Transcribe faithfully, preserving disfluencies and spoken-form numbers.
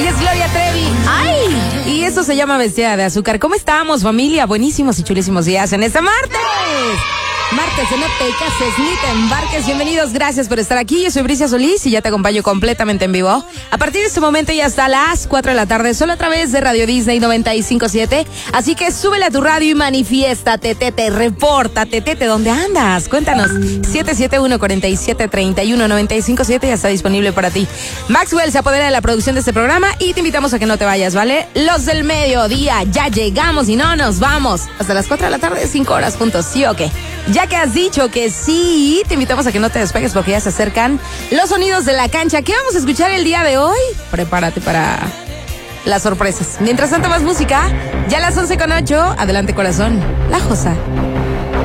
Ella es Gloria Trevi. ¡Ay! Y eso se llama Vestida de Azúcar. ¿Cómo estamos, familia? Buenísimos y chulísimos días en este martes. Martes, no te cases ni te embarques. Bienvenidos, gracias por estar aquí. Yo soy Bricia Solís y ya te acompaño completamente en vivo. A partir de este momento y hasta las cuatro de la tarde, solo a través de Radio Disney noventa y cinco punto siete. Así que súbele a tu radio y manifiéstate, tete, repórtate, tete, ¿dónde andas? Cuéntanos. siete siete uno, cuatro siete, tres uno, nueve cinco siete ya está disponible para ti. Maxwell se apodera de la producción de este programa y te invitamos a que no te vayas, ¿vale? Los del mediodía, ya llegamos y no nos vamos. Hasta las cuatro de la tarde, cinco horas juntos, ¿sí o qué? Ya que has dicho que sí, te invitamos a que no te despegues porque ya se acercan los sonidos de la cancha. ¿Qué vamos a escuchar el día de hoy? Prepárate para las sorpresas. Mientras tanto, más música. Ya a las once con ocho. Adelante, corazón. La Josa.